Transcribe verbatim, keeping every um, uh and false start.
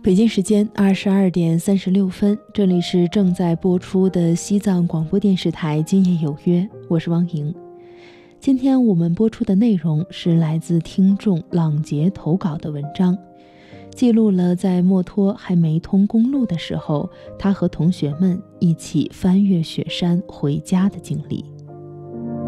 北京时间二十二点三十六分，这里是正在播出的西藏广播电视台今夜有约，我是汪莹。今天我们播出的内容是来自听众朗杰投稿的文章，记录了在墨脱还没通公路的时候，他和同学们一起翻越雪山回家的经历。